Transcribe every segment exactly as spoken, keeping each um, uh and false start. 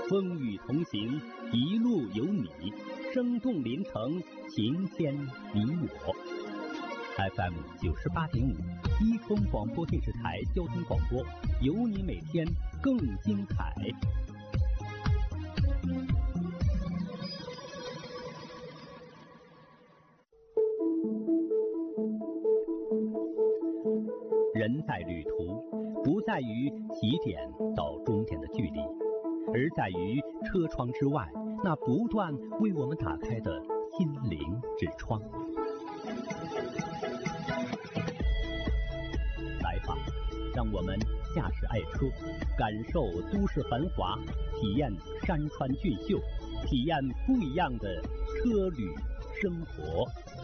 风雨同行，一路有你，生动连城，情牵你我。F M 九十八点五，一通广播电视台交通广播，有你每天更精彩。人在旅途，不在于起点到终点的距离，而在于车窗之外那不断为我们打开的心灵之窗。来吧，让我们驾驶爱车，感受都市繁华，体验山川俊秀，体验不一样的车旅生活。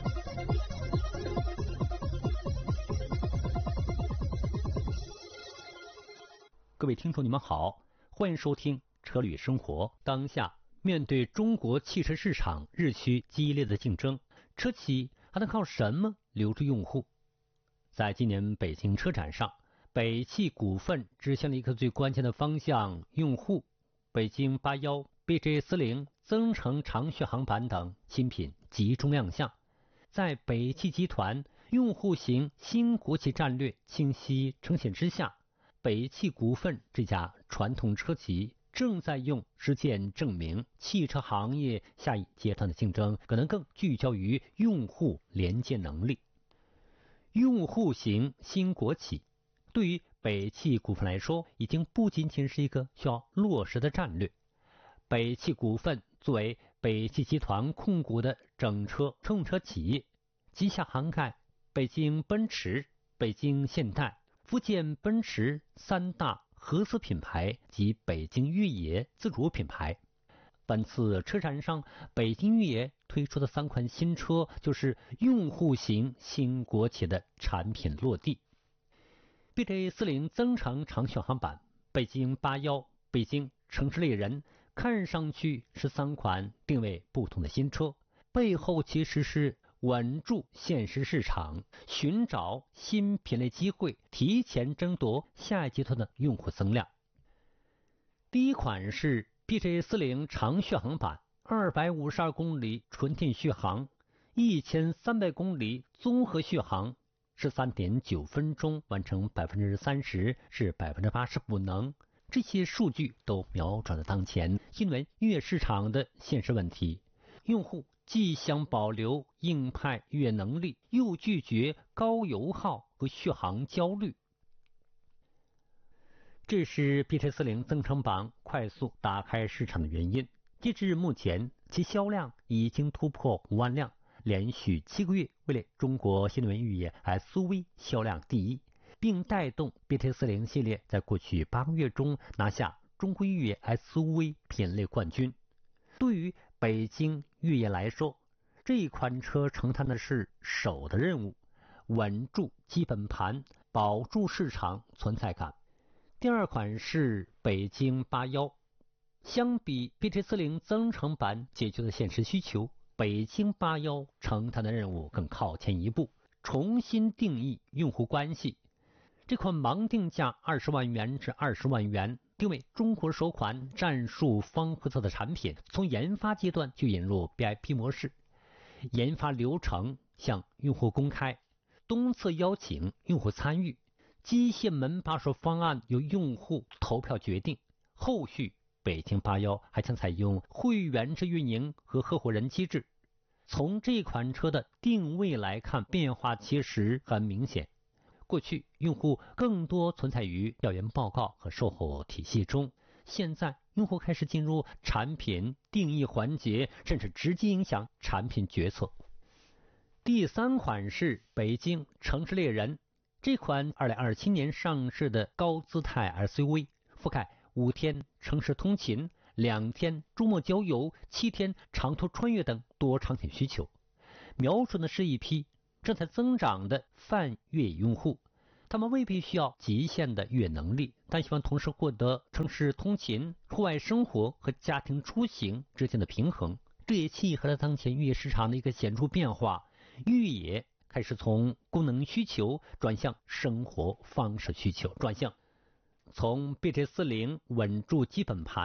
各位听众你们好，欢迎收听车旅生活。当下面对中国汽车市场日趋激烈的竞争，车企还能靠什么留住用户？在今年北京车展上，北汽股份指向了一个最关键的方向，用户。北京八一、B J 四十、增程长续航版等新品集中亮相。在北汽集团用户型新国企战略清晰呈现之下，北汽股份这家传统车企正在用实践证明，汽车行业下一阶段的竞争可能更聚焦于用户连接能力。用户型新国企对于北汽股份来说，已经不仅仅是一个需要落实的战略。北汽股份作为北汽集团控股的整车乘用车企业，旗下涵盖北京奔驰、北京现代、福建奔驰三大合资品牌及北京越野自主品牌。本次车展上，北京越野推出的三款新车就是用户型新国企的产品落地。B J 四十增程长续航版、北京八一、北京城市猎人，看上去是三款定位不同的新车，背后其实是稳住现实市场，寻找新品类机会，提前争夺下一阶段的用户增量。第一款是 B J 四十长续航版，二百五十二公里纯电续航，一千三百公里综合续航，十三点九分钟完成 百分之三十 至 百分之八十 补能。这些数据都瞄准了当前新能源越野市场的现实问题，用户既想保留硬派越野能力，又拒绝高油耗和续航焦虑。这是 B J 四十增程版快速打开市场的原因。截至目前，其销量已经突破五万辆，连续七个月位列中国新能源越野 S U V 销量第一，并带动 B J 四十系列在过去八个月中拿下中国越野 S U V 品类冠军。对于北京越野来说，这一款车承担的是首的任务，稳住基本盘，保住市场存在感。第二款是北京八一，相比 B J 四十增程版解决的现实需求，北京八一承担的任务更靠前一步，重新定义用户关系。这款盲定价二十万元至二十万元，定位中国首款战术方合作的产品，从研发阶段就引入 V I P 模式，研发流程向用户公开，东侧邀请用户参与，机械门把手方案由用户投票决定。后续北京八一还将采用会员制运营和合伙人机制。从这款车的定位来看，变化其实很明显。过去用户更多存在于调研报告和售后体系中，现在用户开始进入产品定义环节，甚至直接影响产品决策。第三款是北京城市猎人，这款二零二七年上市的高姿态 S U V， 覆盖五天城市通勤、两天周末郊游、七天长途穿越等多场景需求，瞄准的是一批正在增长的泛越野用户。他们未必需要极限的越野能力，但希望同时获得城市通勤、户外生活和家庭出行之间的平衡。这也契合了当前越野市场的一个显著变化，越野开始从功能需求转向生活方式需求，转向从 B J 四十稳住基本盘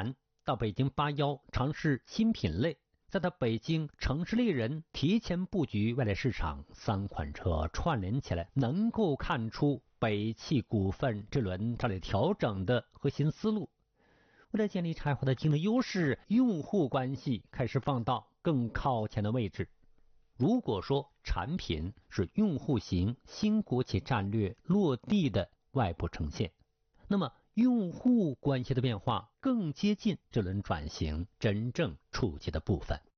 到北京八幺尝试新品类，再到北京城市猎人提前布局外来市场，三款车串联起来，能够看出北汽股份这轮战略调整的核心思路。为了建立柴华的竞争优势，用户关系开始放到更靠前的位置。如果说产品是用户型新国企战略落地的外部呈现，那么用户关系的变化更接近这轮转型真正触及的部分。